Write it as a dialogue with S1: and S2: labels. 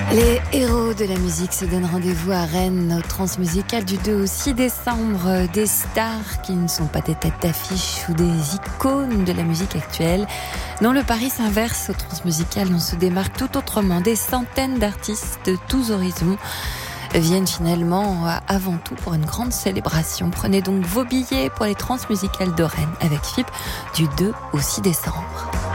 S1: Les héros de la musique se donnent rendez-vous à Rennes au Transmusical du 2 au 6 décembre. Des stars qui ne sont pas des têtes d'affiche ou des icônes de la musique actuelle. Non, le pari s'inverse au Transmusical. On se démarque tout autrement. Des centaines d'artistes de tous horizons viennent finalement avant tout pour une grande célébration. Prenez donc vos billets pour les Transmusicales de Rennes avec FIP du 2 au 6 décembre.